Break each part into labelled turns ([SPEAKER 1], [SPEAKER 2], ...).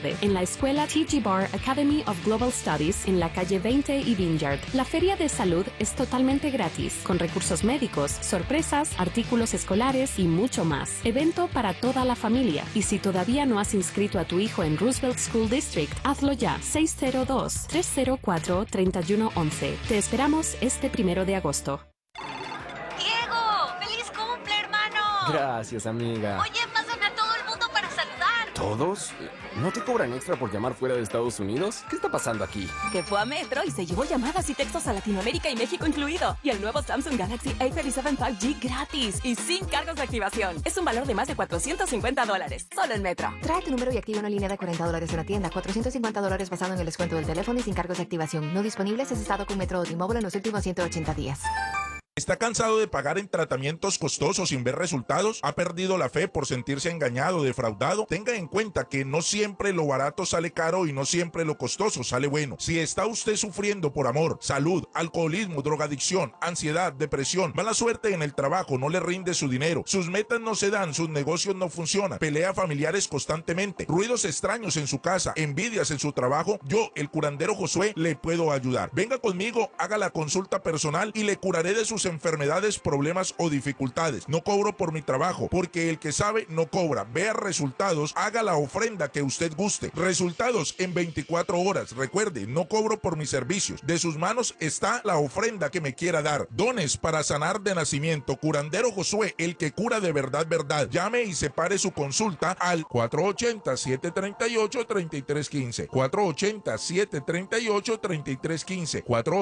[SPEAKER 1] tarde en la escuela T.G. Barr Academy of Global Studies en la calle 20 y Vineyard. La feria de salud es totalmente gratis, con recursos médicos, sorpresas, artículos escolares y mucho más. Evento para toda la familia. Y si todavía no has inscrito a tu hijo en Roosevelt School District, hazlo ya. 602-304-3111. Te esperamos este 1 de agosto.
[SPEAKER 2] ¡Diego! ¡Feliz cumple, hermano!
[SPEAKER 3] Gracias, amiga.
[SPEAKER 2] Oye, pásame a todo el mundo para saludar.
[SPEAKER 3] ¿Todos? ¿No te cobran extra por llamar fuera de Estados Unidos? ¿Qué está pasando aquí?
[SPEAKER 4] Que fue a Metro y se llevó llamadas y textos a Latinoamérica y México incluido. Y el nuevo Samsung Galaxy A37 5G gratis y sin cargos de activación. Es un valor de más de $450. Solo en Metro.
[SPEAKER 5] Trae tu número y activa una línea de $40 en la tienda. $450 basado en el descuento del teléfono y sin cargos de activación. No disponibles si has estado con Metro o T-Mobile en los últimos 180 días.
[SPEAKER 6] ¿Está cansado de pagar en tratamientos costosos sin ver resultados? ¿Ha perdido la fe por sentirse engañado o defraudado? Tenga en cuenta que no siempre lo barato sale caro y no siempre lo costoso sale bueno. Si está usted sufriendo por amor, salud, alcoholismo, drogadicción, ansiedad, depresión, mala suerte en el trabajo, no le rinde su dinero, sus metas no se dan, sus negocios no funcionan, pelea familiares constantemente, ruidos extraños en su casa, envidias en su trabajo, yo, el curandero Josué, le puedo ayudar. Venga conmigo, haga la consulta personal y le curaré de sus enfermedades, problemas o dificultades. No cobro por mi trabajo, porque el que sabe no cobra. Vea resultados, haga la ofrenda que usted guste. Resultados en 24 horas. Recuerde, no cobro por mis servicios. De sus manos está la ofrenda que me quiera dar. Dones para sanar de nacimiento. Curandero Josué, el que cura de verdad, verdad. Llame y separe su consulta al 480-738-3315. 480-738-3315.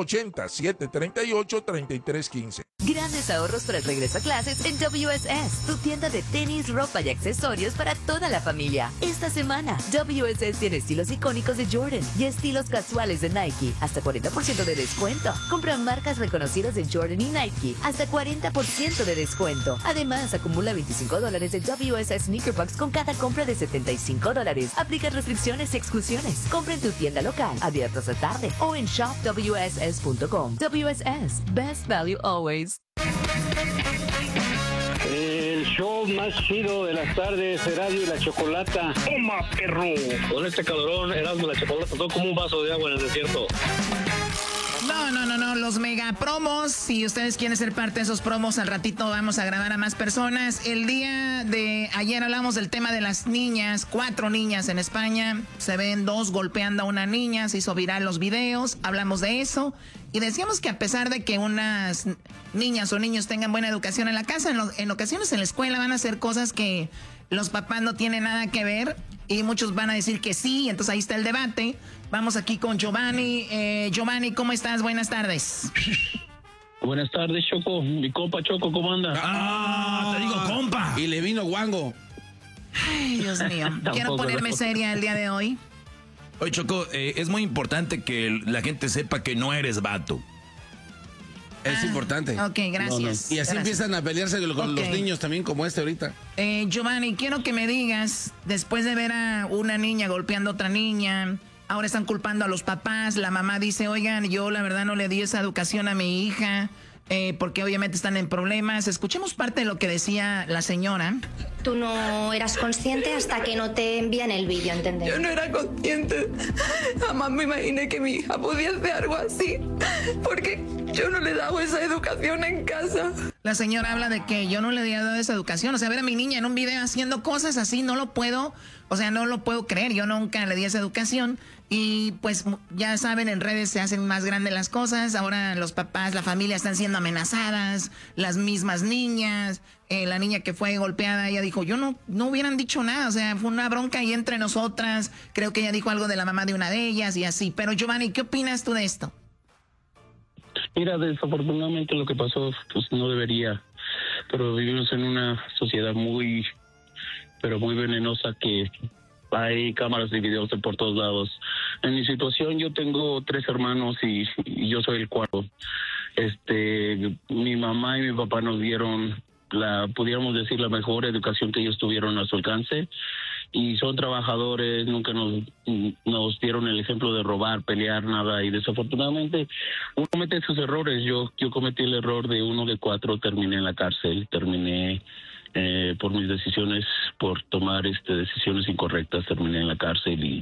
[SPEAKER 6] 480-738-3315.
[SPEAKER 7] Grandes ahorros para el regreso a clases en WSS, tu tienda de tenis, ropa y accesorios para toda la familia. Esta semana, WSS tiene estilos icónicos de Jordan y estilos casuales de Nike, hasta 40% de descuento. Compra marcas reconocidas de Jordan y Nike, hasta 40% de descuento. Además, acumula $25 de WSS Sneaker Box con cada compra de $75. Aplica restricciones y exclusiones. Compra en tu tienda local, abierta hasta tarde, o en shopwss.com. WSS, best value always.
[SPEAKER 8] El show más chido de las tardes, Erasmo y la Chocolata. ¡Toma, perro! Con este calorón, Erasmo y la Chocolata son como un vaso de agua en el desierto.
[SPEAKER 9] No, los mega promos, si ustedes quieren ser parte de esos promos, al ratito vamos a grabar a más personas. El día de ayer hablamos del tema de las niñas, 4 niñas en España, se ven 2 golpeando a una niña, se hizo viral los videos, hablamos de eso. Y decíamos que a pesar de que unas niñas o niños tengan buena educación en la casa, en ocasiones en la escuela van a hacer cosas que los papás no tienen nada que ver y muchos van a decir que sí, entonces ahí está el debate. Vamos aquí con Giovanni. Giovanni, ¿cómo estás? Buenas tardes.
[SPEAKER 8] Buenas tardes, Choco. Mi compa Choco, ¿cómo anda?
[SPEAKER 10] Te digo compa. Y le vino guango.
[SPEAKER 9] Ay, Dios mío. Quiero ponerme seria el día de hoy.
[SPEAKER 10] Oye, Choco, es muy importante que la gente sepa que no eres vato. Es importante.
[SPEAKER 9] Ok, gracias.
[SPEAKER 10] Y así
[SPEAKER 9] gracias.
[SPEAKER 10] empiezan a pelearse con los niños también, como este ahorita.
[SPEAKER 9] Giovanni, quiero que me digas, después de ver a una niña golpeando a otra niña, ahora están culpando a los papás, la mamá dice, oigan, yo la verdad no le di esa educación a mi hija, porque obviamente están en problemas. Escuchemos parte de lo que decía la señora.
[SPEAKER 11] Tú no eras consciente hasta que no te envían el vídeo, ¿entendés?
[SPEAKER 12] Yo no era consciente. Jamás me imaginé que mi hija podía hacer algo así, porque yo no le he dado esa educación en casa.
[SPEAKER 9] La señora habla de que yo no le había dado esa educación. O sea, ver a mi niña en un video haciendo cosas así, no lo puedo creer. Yo nunca le di esa educación. Y pues ya saben, en redes se hacen más grandes las cosas. Ahora los papás, la familia están siendo amenazadas. Las mismas niñas. La niña que fue golpeada, ella dijo, yo no hubieran dicho nada. O sea, fue una bronca ahí entre nosotras. Creo que ella dijo algo de la mamá de una de ellas y así. Pero Giovanni, ¿qué opinas tú de esto?
[SPEAKER 8] Mira, desafortunadamente lo que pasó, pues no debería. Pero vivimos en una sociedad muy venenosa, que hay cámaras de videos de por todos lados. En mi situación, yo tengo 3 hermanos y yo soy el cuarto. Mi mamá y mi papá nos dieron pudiéramos decir, la mejor educación que ellos tuvieron a su alcance, y son trabajadores, nunca nos dieron el ejemplo de robar, pelear, nada, y desafortunadamente uno comete esos errores. Yo cometí el error de 1 de 4, terminé en la cárcel, terminé por mis decisiones, por tomar decisiones incorrectas, terminé en la cárcel, y